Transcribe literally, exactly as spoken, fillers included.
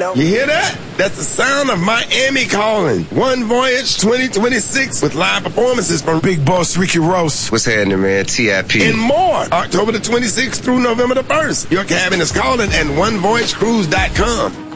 know. You hear that? That's the sound of Miami calling. One Voyage twenty twenty-six with live performances from Big Boss Ricky Ross. What's happening, man? T I P. And more. October the twenty-sixth through November the first. Your cabin is calling at one voyage cruise dot com.